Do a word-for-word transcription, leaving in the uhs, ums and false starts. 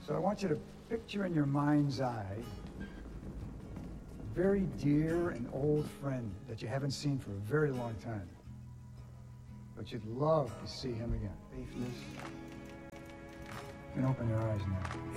So I want you to picture in your mind's eye a very dear and old friend that you haven't seen for a very long time. But you'd love to see him again. Faithless. You can open your eyes now.